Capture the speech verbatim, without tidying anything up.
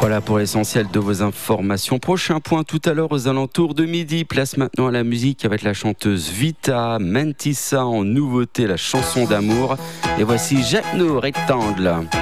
Voilà pour l'essentiel de vos informations. Prochain point tout à l'heure aux alentours de midi. Place maintenant à la musique avec la chanteuse Vita Mentissa en nouveauté, la chanson d'amour. Et voici Jeannot Rectangle.